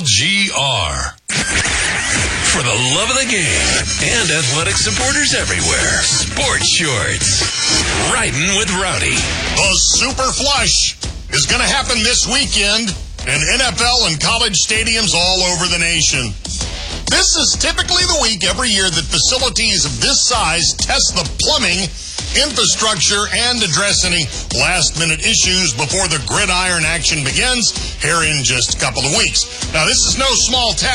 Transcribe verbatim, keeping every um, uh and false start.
G R. For the love of the game and athletic supporters everywhere, Sports Shorts. Riding with Rowdy. The Super Flush is going to happen this weekend in N F L and college stadiums all over the nation. This is typically the week every year that facilities of this size test the plumbing, infrastructure, and address any last-minute issues before the gridiron action begins here in just a couple of weeks. Now, this is no small task.